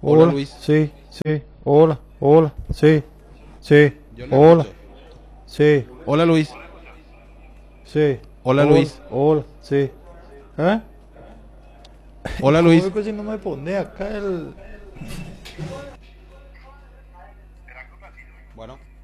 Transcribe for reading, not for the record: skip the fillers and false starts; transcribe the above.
Hola, Luis. sí, sí, hola, hola, sí, sí, Yo le hola, escucho. sí, Hola, Luis. sí, Hola, Luis. hola, sí. ¿Eh? ¿Y Hola, cómo Luis. es que si no me pone acá el... Bueno.